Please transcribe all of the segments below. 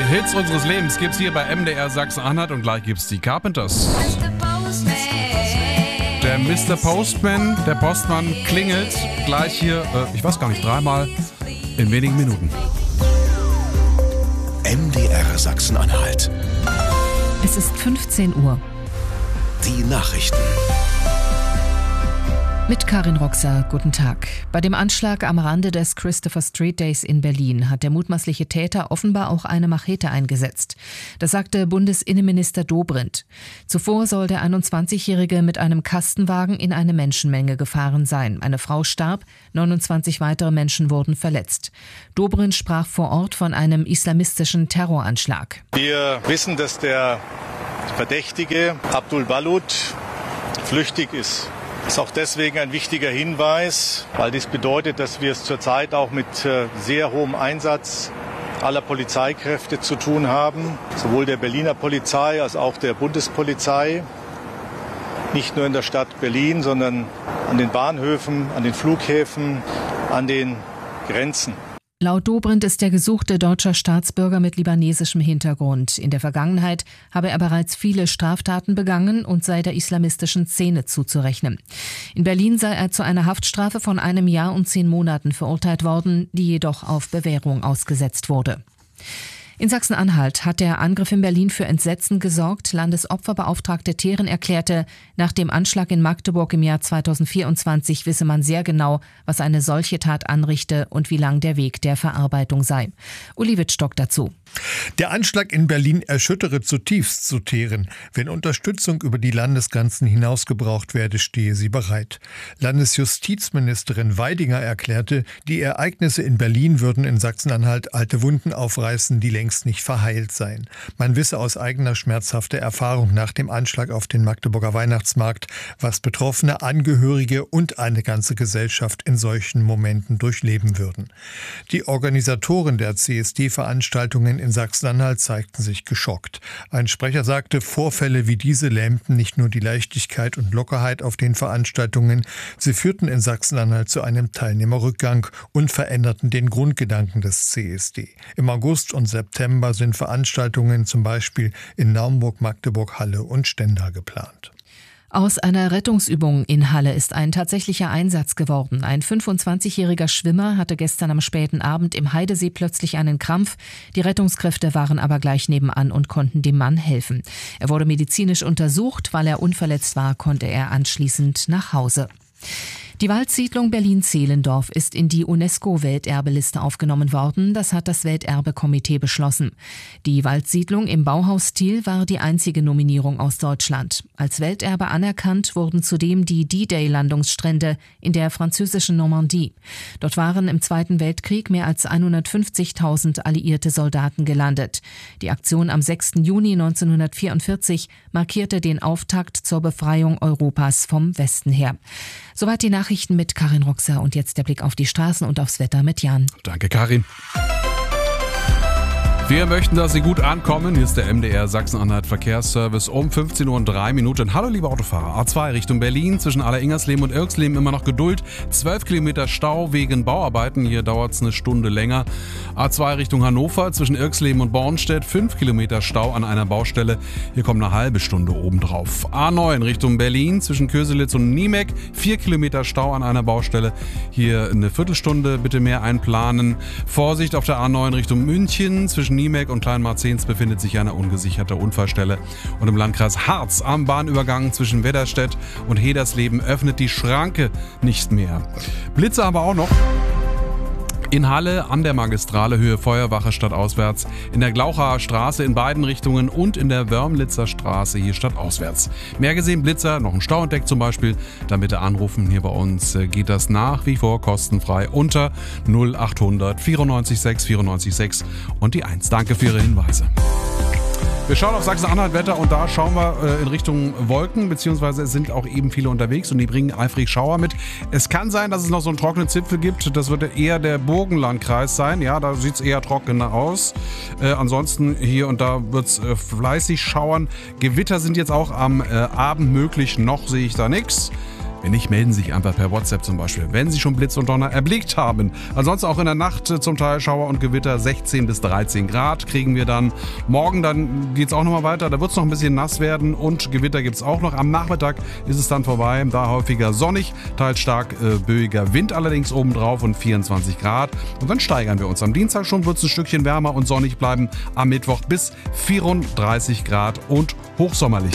Hits unseres Lebens gibt's hier bei MDR Sachsen-Anhalt und gleich gibt's die Carpenters. Der Mr. Postman, der Postmann klingelt gleich hier, ich weiß gar nicht, dreimal in wenigen Minuten. MDR Sachsen-Anhalt. Es ist 15 Uhr. Die Nachrichten. Mit Karin Roxer, guten Tag. Bei dem Anschlag am Rande des Christopher Street Days in Berlin hat der mutmaßliche Täter offenbar auch eine Machete eingesetzt. Das sagte Bundesinnenminister Dobrindt. Zuvor soll der 21-Jährige mit einem Kastenwagen in eine Menschenmenge gefahren sein. Eine Frau starb, 29 weitere Menschen wurden verletzt. Dobrindt sprach vor Ort von einem islamistischen Terroranschlag. Wir wissen, dass der Verdächtige Abdul Balut flüchtig ist. Das ist auch deswegen ein wichtiger Hinweis, weil dies bedeutet, dass wir es zurzeit auch mit sehr hohem Einsatz aller Polizeikräfte zu tun haben, sowohl der Berliner Polizei als auch der Bundespolizei, nicht nur in der Stadt Berlin, sondern an den Bahnhöfen, an den Flughäfen, an den Grenzen. Laut Dobrindt ist der gesuchte deutscher Staatsbürger mit libanesischem Hintergrund. In der Vergangenheit habe er bereits viele Straftaten begangen und sei der islamistischen Szene zuzurechnen. In Berlin sei er zu einer Haftstrafe von 1 Jahr und 10 Monaten verurteilt worden, die jedoch auf Bewährung ausgesetzt wurde. In Sachsen-Anhalt hat der Angriff in Berlin für Entsetzen gesorgt. Landesopferbeauftragte Theren erklärte, nach dem Anschlag in Magdeburg im Jahr 2024 wisse man sehr genau, was eine solche Tat anrichte und wie lang der Weg der Verarbeitung sei. Uli Wittstock dazu. Der Anschlag in Berlin erschüttere zutiefst, so Theren. Wenn Unterstützung über die Landesgrenzen hinaus gebraucht werde, stehe sie bereit. Landesjustizministerin Weidinger erklärte, die Ereignisse in Berlin würden in Sachsen-Anhalt alte Wunden aufreißen, die längst nicht verheilt seien. Man wisse aus eigener schmerzhafter Erfahrung nach dem Anschlag auf den Magdeburger Weihnachtsmarkt, was Betroffene, Angehörige und eine ganze Gesellschaft in solchen Momenten durchleben würden. Die Organisatoren der CSD-Veranstaltungen in Sachsen-Anhalt zeigten sich geschockt. Ein Sprecher sagte, Vorfälle wie diese lähmten nicht nur die Leichtigkeit und Lockerheit auf den Veranstaltungen, sie führten in Sachsen-Anhalt zu einem Teilnehmerrückgang und veränderten den Grundgedanken des CSD. Im August und September sind Veranstaltungen zum Beispiel in Naumburg, Magdeburg, Halle und Stendal geplant. Aus einer Rettungsübung in Halle ist ein tatsächlicher Einsatz geworden. Ein 25-jähriger Schwimmer hatte gestern am späten Abend im Heidesee plötzlich einen Krampf. Die Rettungskräfte waren aber gleich nebenan und konnten dem Mann helfen. Er wurde medizinisch untersucht. Weil er unverletzt war, konnte er anschließend nach Hause. Die Waldsiedlung Berlin-Zehlendorf ist in die UNESCO-Welterbeliste aufgenommen worden. Das hat das Welterbekomitee beschlossen. Die Waldsiedlung im Bauhausstil war die einzige Nominierung aus Deutschland. Als Welterbe anerkannt wurden zudem die D-Day-Landungsstrände in der französischen Normandie. Dort waren im Zweiten Weltkrieg mehr als 150.000 alliierte Soldaten gelandet. Die Aktion am 6. Juni 1944 markierte den Auftakt zur Befreiung Europas vom Westen her. Soweit die Nachrichten mit Karin Roxer und jetzt der Blick auf die Straßen und aufs Wetter mit Jan. Danke, Karin. Wir möchten, dass Sie gut ankommen. Hier ist der MDR Sachsen-Anhalt Verkehrsservice um 15:03 Uhr. Hallo, liebe Autofahrer. A2 Richtung Berlin, zwischen Aller-Ingersleben und Irksleben immer noch Geduld. 12 Kilometer Stau wegen Bauarbeiten. Hier dauert es eine Stunde länger. A2 Richtung Hannover, zwischen Irksleben und Bornstedt. 5 Kilometer Stau an einer Baustelle. Hier kommt eine halbe Stunde obendrauf. A9 Richtung Berlin, zwischen Köselitz und Niemek. 4 Kilometer Stau an einer Baustelle. Hier eine Viertelstunde bitte mehr einplanen. Vorsicht auf der A9 Richtung München, zwischen Niemek und Kleinmarzens befindet sich eine ungesicherte Unfallstelle. Und im Landkreis Harz am Bahnübergang zwischen Wedderstedt und Hedersleben öffnet die Schranke nicht mehr. Blitze aber auch noch. In Halle an der Magistrale Höhe Feuerwache stadtauswärts, in der Glauchaer Straße in beiden Richtungen und in der Wörmlitzer Straße hier stadtauswärts. Mehr gesehen Blitzer, noch ein Stau entdeckt zum Beispiel, dann bitte anrufen. Hier bei uns geht das nach wie vor kostenfrei unter 0800 94 6 94 6 und die 1. Danke für Ihre Hinweise. Wir schauen auf Sachsen-Anhalt-Wetter und da schauen wir in Richtung Wolken, beziehungsweise es sind auch eben viele unterwegs und die bringen eifrig Schauer mit. Es kann sein, dass es noch so einen trockenen Zipfel gibt, das wird eher der Burgenlandkreis sein, ja, da sieht es eher trockener aus. Ansonsten hier und da wird es fleißig schauern. Gewitter sind jetzt auch am Abend möglich, noch sehe ich da nichts. Wenn nicht, melden Sie sich einfach per WhatsApp zum Beispiel, wenn Sie schon Blitz und Donner erblickt haben. Ansonsten auch in der Nacht zum Teil Schauer und Gewitter, 16 bis 13 Grad kriegen wir dann. Morgen dann geht es auch nochmal weiter, da wird es noch ein bisschen nass werden und Gewitter gibt es auch noch. Am Nachmittag ist es dann vorbei, da häufiger sonnig, teils stark böiger Wind allerdings obendrauf und 24 Grad. Und dann steigern wir uns. Am Dienstag schon wird es ein Stückchen wärmer und sonnig bleiben, am Mittwoch bis 34 Grad und hochsommerlich.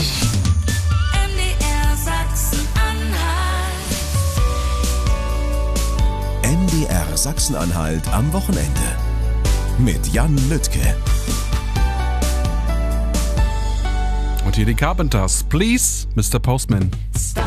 MDR Sachsen-Anhalt am Wochenende mit Jan Lüttke. Und hier die Carpenters. Please, Mr. Postman. Stop.